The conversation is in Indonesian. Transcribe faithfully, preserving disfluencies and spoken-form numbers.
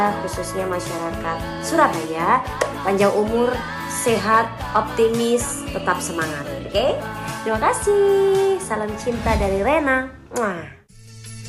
khususnya masyarakat Surabaya. Panjang umur, sehat, optimis, tetap semangat. Oke? Terima kasih. Salam cinta dari Rena. Mwah.